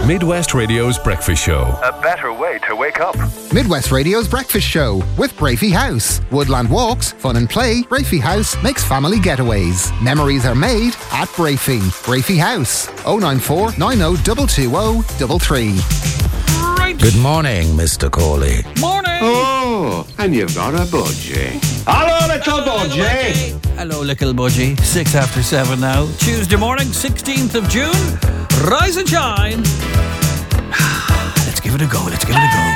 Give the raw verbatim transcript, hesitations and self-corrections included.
Midwest Radio's breakfast show. A better way to wake up. Midwest Radio's breakfast show with Brafey House. Woodland walks, fun and play. Brafey House makes family getaways. Memories are made at Brafey. Brafey House. oh nine four, nine oh two two oh three three. Right. Good morning, Mister Corley. Morning. Oh, and you've got a budgie. Hello, little budgie. Hello, little budgie. Six after seven now. Tuesday morning, sixteenth of June. Rise and shine. Let's give it a go. Let's give it a go.